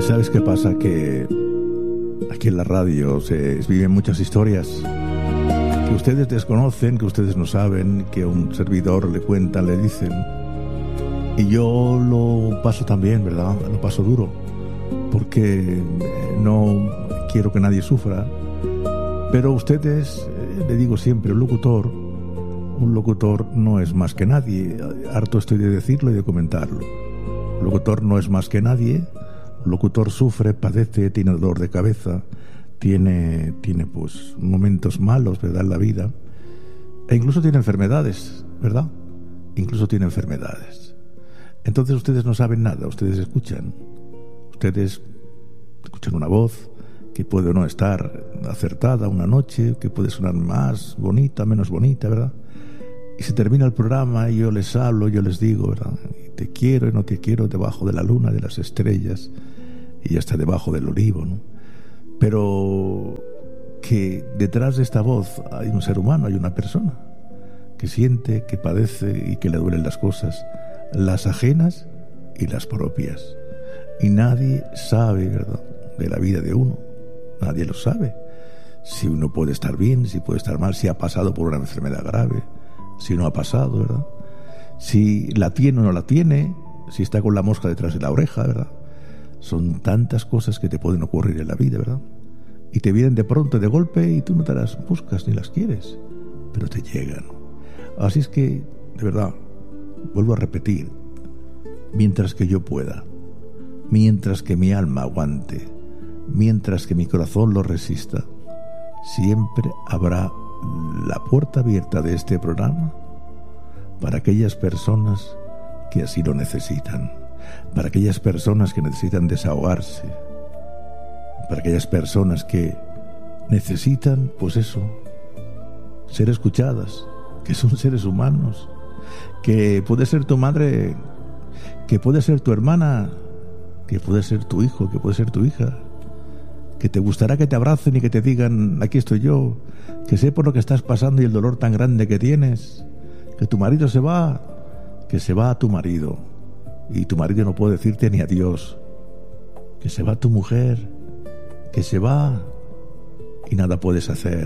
¿Sabes qué pasa? Que aquí en la radio se viven muchas historias que ustedes desconocen, que ustedes no saben, que a un servidor le cuentan, le dicen. Y yo lo paso también, ¿verdad? Lo paso duro, porque no quiero que nadie sufra. Pero ustedes, le digo siempre, un locutor no es más que nadie. Harto estoy de decirlo y de comentarlo. Un locutor no es más que nadie. Un locutor sufre, padece, tiene dolor de cabeza, tiene pues momentos malos, ¿verdad?, en la vida. E incluso tiene enfermedades, ¿verdad? Incluso tiene enfermedades. Entonces ustedes no saben nada, ustedes escuchan. Ustedes escuchan una voz que puede o no estar acertada una noche, que puede sonar más bonita, menos bonita, ¿verdad? Y se termina el programa y yo les hablo, yo les digo, ¿verdad? Te quiero y no te quiero debajo de la luna, de las estrellas y hasta debajo del olivo, ¿no? Pero que detrás de esta voz hay un ser humano, hay una persona que siente, que padece y que le duelen las cosas, las ajenas y las propias. Y nadie sabe, ¿verdad?, de la vida de uno. Nadie lo sabe. Si uno puede estar bien, si puede estar mal, si ha pasado por una enfermedad grave, si no ha pasado, ¿verdad? Si la tiene o no la tiene, si está con la mosca detrás de la oreja, ¿verdad? Son tantas cosas que te pueden ocurrir en la vida, ¿verdad? Y te vienen de pronto, de golpe, y tú no te las buscas ni las quieres, pero te llegan. Así es que, de verdad, vuelvo a repetir, mientras que yo pueda, mientras que mi alma aguante, mientras que mi corazón lo resista, siempre habrá la puerta abierta de este programa para aquellas personas que así lo necesitan, para aquellas personas que necesitan desahogarse, para aquellas personas que necesitan, pues eso, ser escuchadas, que son seres humanos, que puede ser tu madre, que puede ser tu hermana, que puede ser tu hijo, que puede ser tu hija, que te gustará que te abracen y que te digan, aquí estoy yo, que sé por lo que estás pasando y el dolor tan grande que tienes, que tu marido se va, que se va a tu marido y tu marido no puede decirte ni adiós, que se va tu mujer, que se va y nada puedes hacer,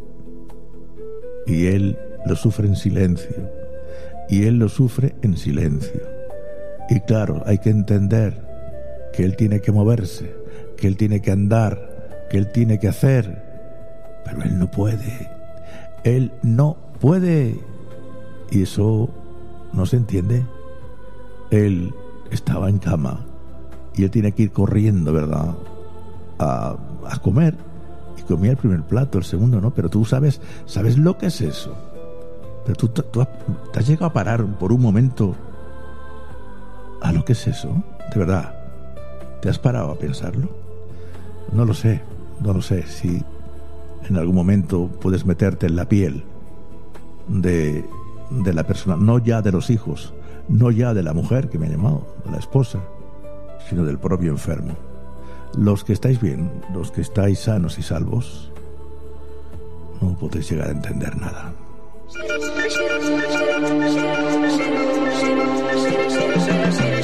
y él lo sufre en silencio, y él lo sufre en silencio. Y claro, hay que entender que él tiene que moverse, que él tiene que andar, que él tiene que hacer, pero él no puede. Él no puede. Y eso no se entiende. Él estaba en cama y él tiene que ir corriendo, ¿verdad?, a comer. Y comía el primer plato, el segundo no. Pero tú sabes lo que es eso. Pero tú te has llegado a parar por un momento a lo que es eso, de verdad. ¿Te has parado a pensarlo? No lo sé si en algún momento puedes meterte en la piel de la persona, no ya de los hijos, no ya de la mujer que me ha llamado, de la esposa, sino del propio enfermo. Los que estáis bien, los que estáis sanos y salvos, no podéis llegar a entender nada. Sí.